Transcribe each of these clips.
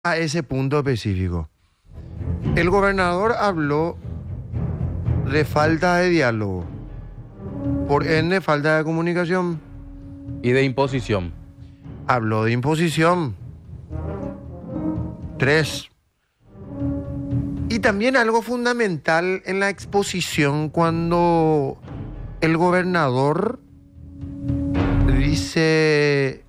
a ese punto específico. El gobernador habló de falta de diálogo, por ende falta de comunicación. Y de imposición. Habló de imposición. 3. Y también algo fundamental en la exposición cuando el gobernador dice: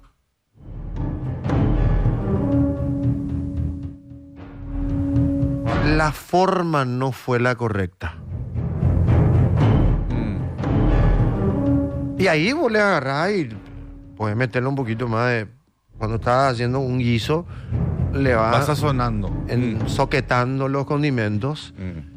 la forma no fue la correcta. Y ahí vos le agarrás y puedes meterle un poquito más de... Cuando estás haciendo un guiso, le vas sazonando, soquetando los condimentos.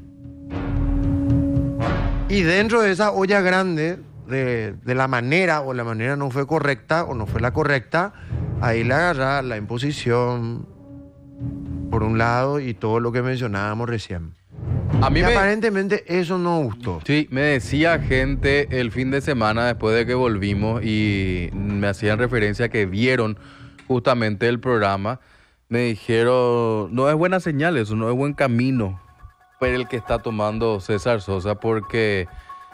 Y dentro de esa olla grande, de la manera, o la manera no fue correcta, o no fue la correcta, ahí le agarrás la imposición, por un lado, y todo lo que mencionábamos recién. A mí y aparentemente eso no gustó. Sí, me decía gente el fin de semana después de que volvimos y me hacían referencia que vieron justamente el programa. Me dijeron, no es buena señal eso, no es buen camino para el que está tomando César Sosa, porque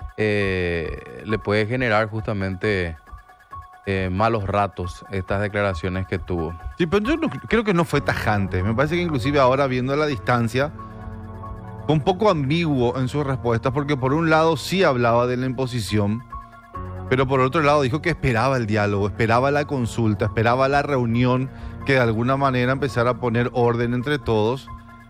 le puede generar justamente malos ratos estas declaraciones que tuvo. Sí, pero yo creo que no fue tajante. Me parece que inclusive ahora, viendo la distancia, fue un poco ambiguo en sus respuestas, porque por un lado sí hablaba de la imposición, pero por otro lado dijo que esperaba el diálogo, esperaba la consulta, esperaba la reunión, que de alguna manera empezara a poner orden entre todos,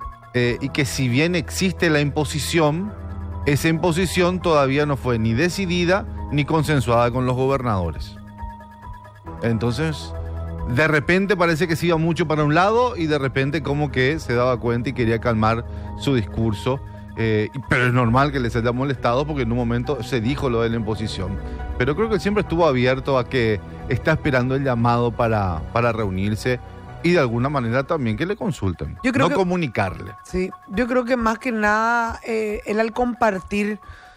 y que si bien existe la imposición, esa imposición todavía no fue ni decidida ni consensuada con los gobernadores. Entonces, de repente parece que se iba mucho para un lado y de repente como que se daba cuenta y quería calmar su discurso. Pero es normal que les haya molestado porque en un momento se dijo lo de la imposición. Pero creo que siempre estuvo abierto a que está esperando el llamado para reunirse y de alguna manera también que le consulten. Yo creo no comunicarle. Sí, yo creo que más que nada él, al compartir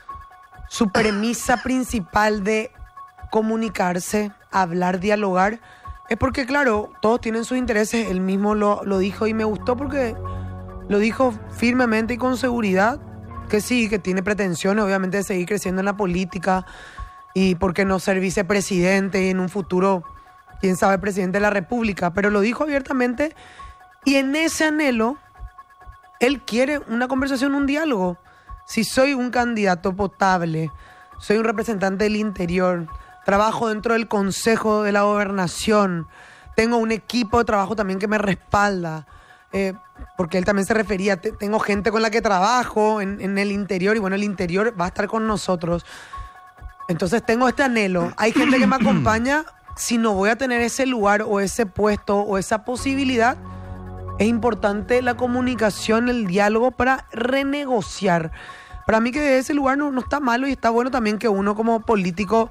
su premisa principal de comunicarse, hablar, dialogar, es porque, claro, todos tienen sus intereses. Él mismo lo dijo y me gustó porque lo dijo firmemente y con seguridad, que sí, que tiene pretensiones obviamente de seguir creciendo en la política y por qué no ser vicepresidente y en un futuro, quién sabe, presidente de la República, pero lo dijo abiertamente y en ese anhelo él quiere una conversación, un diálogo. Si soy un candidato potable, soy un representante del interior, trabajo dentro del Consejo de la Gobernación, tengo un equipo de trabajo también que me respalda, porque él también se refería, tengo gente con la que trabajo en el interior y bueno, el interior va a estar con nosotros. Entonces tengo este anhelo, hay gente que me acompaña, si no voy a tener ese lugar o ese puesto o esa posibilidad, es importante la comunicación, el diálogo para renegociar. Para mí que de ese lugar no está malo y está bueno también que uno como político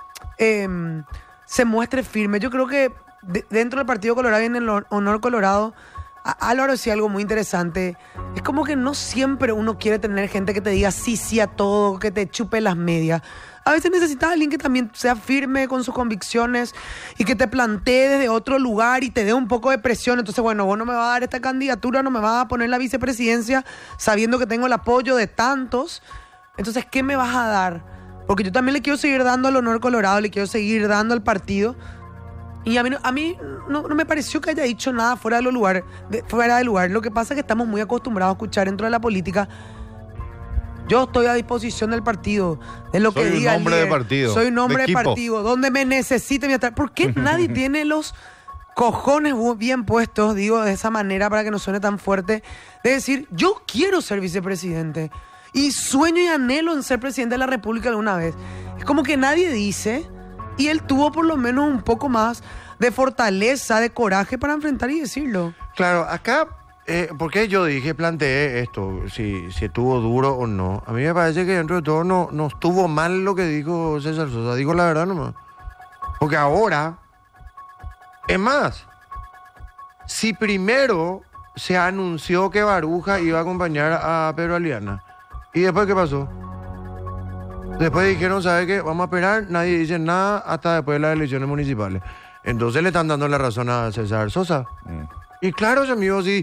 se muestre firme. Yo creo que dentro del Partido Colorado y en el Honor Colorado, Álvaro decía algo muy interesante. Es como que no siempre uno quiere tener gente que te diga sí a todo, que te chupe las medias. A veces necesitas a alguien que también sea firme con sus convicciones y que te plantee desde otro lugar y te dé un poco de presión. Entonces, bueno, vos no me vas a dar esta candidatura, no me vas a poner la vicepresidencia sabiendo que tengo el apoyo de tantos. Entonces, ¿qué me vas a dar? Porque yo también le quiero seguir dando al Honor Colorado, le quiero seguir dando al partido. Y a mí no me pareció que haya dicho nada fuera de lugar. Lo que pasa es que estamos muy acostumbrados a escuchar dentro de la política: yo estoy a disposición del partido, de lo que diga el líder. Soy un hombre de partido. Soy un hombre de partido, donde me necesite. ¿Por qué nadie tiene los cojones bien puestos, digo de esa manera para que no suene tan fuerte, de decir, yo quiero ser vicepresidente y sueño y anhelo en ser presidente de la República alguna vez? Es como que nadie dice, y él tuvo por lo menos un poco más de fortaleza, de coraje para enfrentar y decirlo. Claro, acá, porque yo planteé esto, si estuvo duro o no. A mí me parece que dentro de todo no estuvo mal lo que dijo César Sosa, digo la verdad nomás. Porque ahora, es más, si primero se anunció que Baruja iba a acompañar a Pedro Aliana, ¿y después qué pasó? Después dijeron, ¿sabe qué? Vamos a esperar, nadie dice nada hasta después de las elecciones municipales. Entonces le están dando la razón a César Sosa. Y claro, amigo, si